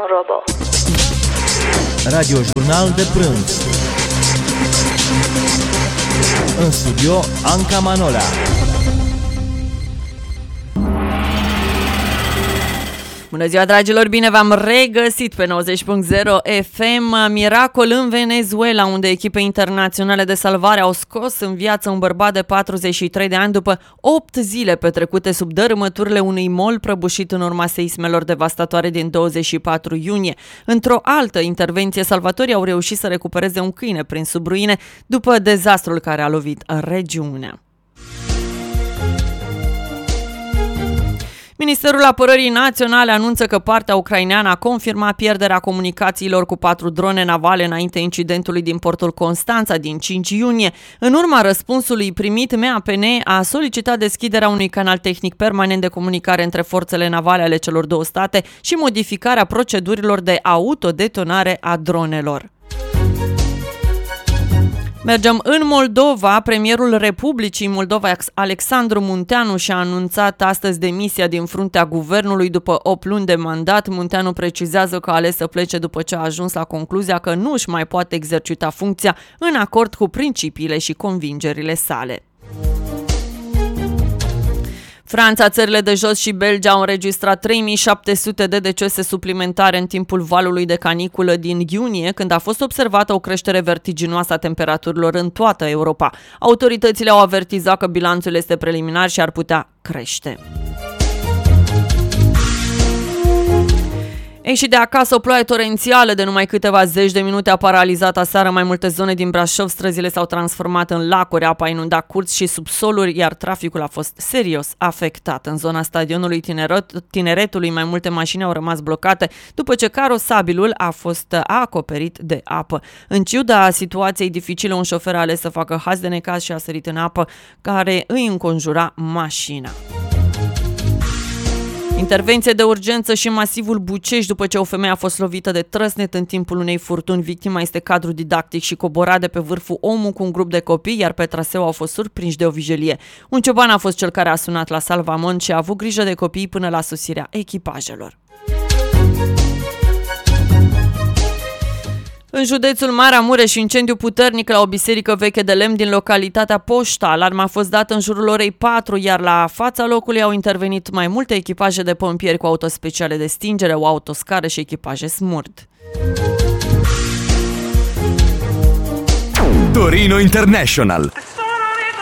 un robot. Radiojurnal de prânz. În studio, Anca Manola. Bună ziua, dragilor! Bine v-am regăsit pe 90.0 FM. Miracol în Venezuela, unde echipe internaționale de salvare au scos în viață un bărbat de 43 de ani după 8 zile petrecute sub dărâmăturile unui mall prăbușit în urma seismelor devastatoare din 24 iunie. Într-o altă intervenție, salvatorii au reușit să recupereze un câine prins sub ruine după dezastrul care a lovit regiunea. Ministerul Apărării Naționale anunță că partea ucraineană a confirmat pierderea comunicațiilor cu 4 drone navale înainte incidentului din portul Constanța din 5 iunie. În urma răspunsului primit, MAPN a solicitat deschiderea unui canal tehnic permanent de comunicare între forțele navale ale celor două state și modificarea procedurilor de autodetonare a dronelor. Mergem în Moldova. Premierul Republicii Moldova, Alexandru Munteanu, și-a anunțat astăzi demisia din fruntea guvernului după 8 luni de mandat. Munteanu precizează că a ales să plece după ce a ajuns la concluzia că nu își mai poate exercita funcția în acord cu principiile și convingerile sale. Franța, țările de jos și Belgia au înregistrat 3700 de decese suplimentare în timpul valului de caniculă din iunie, când a fost observată o creștere vertiginoasă a temperaturilor în toată Europa. Autoritățile au avertizat că bilanțul este preliminar și ar putea crește. Ei, și de acasă, o ploaie torențială de numai câteva zeci de minute a paralizat aseară mai multe zone din Brașov. Străzile s-au transformat în lacuri, apa a inundat curți și subsoluri, iar traficul a fost serios afectat. În zona stadionului Tineretului, mai multe mașini au rămas blocate după ce carosabilul a fost acoperit de apă. În ciuda situației dificile, un șofer a ales să facă haz de necaz și a sărit în apă, care îi înconjura mașina. Intervenție de urgență și masivul Bucești după ce o femeie a fost lovită de trăsnet în timpul unei furtuni. Victima este cadru didactic și cobora de pe vârful omul cu un grup de copii, iar pe traseu au fost surprinși de o vijelie. Un cioban a fost cel care a sunat la salvament și a avut grijă de copii până la sosirea echipajelor. În județul Maramureș, incendiu puternic la o biserică veche de lemn din localitatea Poșta. Alarma a fost dată în jurul orei 4, iar la fața locului au intervenit mai multe echipaje de pompieri cu autospeciale de stingere, o autoscară și echipaje SMURD. Torino International.